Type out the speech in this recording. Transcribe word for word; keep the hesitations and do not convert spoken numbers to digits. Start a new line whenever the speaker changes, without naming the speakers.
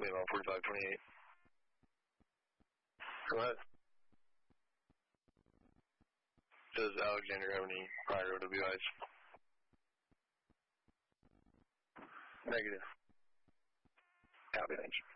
Lima forty-five twenty-eight. Go ahead. Does Alexander have any prior O W Is? Negative. Copy, thanks.